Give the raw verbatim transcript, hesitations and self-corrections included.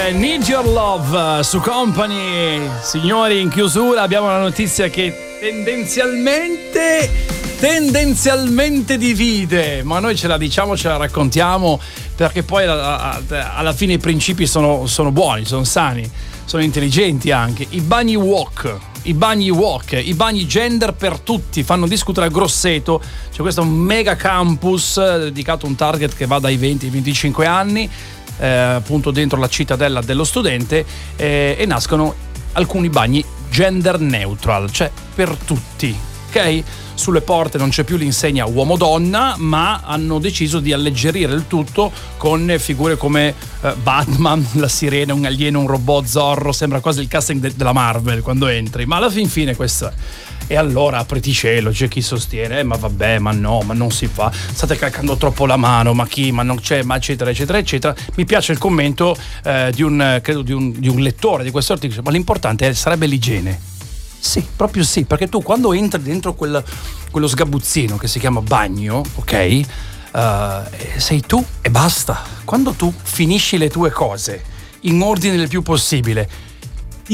Need Your Love su Company. Signori, in chiusura abbiamo una notizia che tendenzialmente tendenzialmente divide, ma noi ce la diciamo, ce la raccontiamo, perché poi alla fine i principi sono, sono buoni, sono sani, sono intelligenti anche. I bagni walk, i bagni walk, i bagni gender per tutti fanno discutere a Grosseto. C'è questo mega campus dedicato a un target che va dai venti ai venticinque anni, eh, appunto dentro la cittadella dello studente, eh, e nascono alcuni bagni gender neutral, cioè per tutti, ok? Sulle porte non c'è più l'insegna uomo-donna, ma hanno deciso di alleggerire il tutto con figure come eh, Batman, la sirena, un alieno, un robot, Zorro. Sembra quasi il casting de- della Marvel quando entri, ma alla fin fine questo è. E allora apriti cielo, c'è chi sostiene eh, ma vabbè, ma no, ma non si fa, state calcando troppo la mano, ma chi, ma non c'è, ma eccetera eccetera eccetera. Mi piace il commento eh, di un credo di un, di un lettore di questo articolo, ma l'importante è, sarebbe l'igiene. Sì, proprio sì, perché tu quando entri dentro quel, quello sgabuzzino che si chiama bagno, ok, uh, sei tu e basta. Quando tu finisci le tue cose in ordine il più possibile,